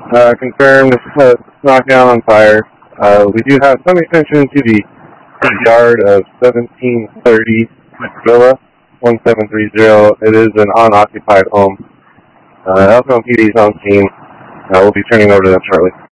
Confirmed, knockdown on fire. We do have some extension to the yard of 1730 Villa 1730. It is an unoccupied home. Elkhorn PD is on scene. We'll be turning over to them shortly.